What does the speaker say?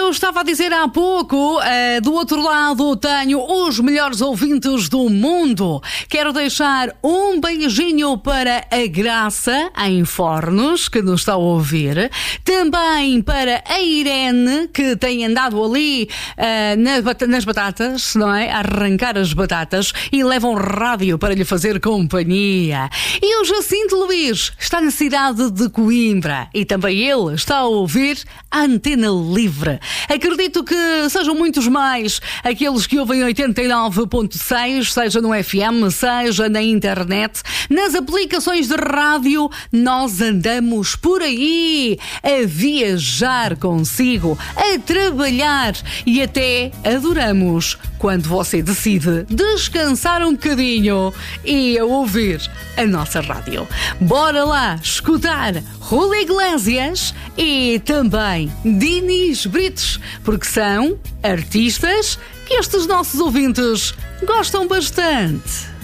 eu estava a dizer há pouco, do outro lado tenho os melhores ouvintes do mundo. Quero deixar um beijinho para a Graça, em Fornos, que nos está a ouvir. Também para a Irene, que tem andado ali nas batatas, não é? A arrancar as batatas e leva um rádio para lhe fazer companhia. E o Jacinto Luís está na cidade de Coimbra e também ele está a ouvir a Antena Livre. Acredito que sejam muitos mais aqueles que ouvem 89.6, seja no FM, seja na internet, nas aplicações de rádio. Nós andamos por aí a viajar consigo, a trabalhar e até adoramos quando você decide descansar um bocadinho e a ouvir a nossa rádio. Bora lá escutar Julio Iglesias e também Dinis Brites, porque são artistas que estes nossos ouvintes gostam bastante.